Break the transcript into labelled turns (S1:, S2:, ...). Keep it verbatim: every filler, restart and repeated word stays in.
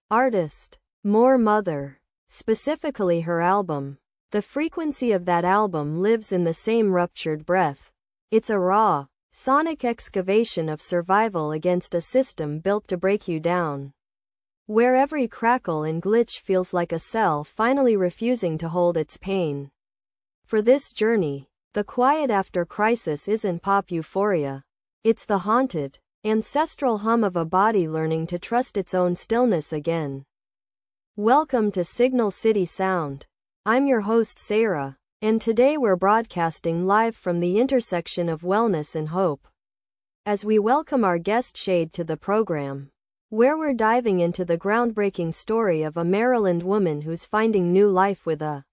S1: Artist. More Mother. Specifically her album. The frequency of that album lives in the same ruptured breath. It's a raw, sonic excavation of survival against a system built to break you down, where every crackle and glitch feels like a cell finally refusing to hold its pain. For this journey, the quiet after crisis isn't pop euphoria. It's the haunted, ancestral hum of a body learning to trust its own stillness again. Welcome to Signal City Sound. I'm your host Sarah, and today we're broadcasting live from the intersection of wellness and hope. As we welcome our guest Shade to the program, where we're diving into the groundbreaking story of a Maryland woman who's finding new life with a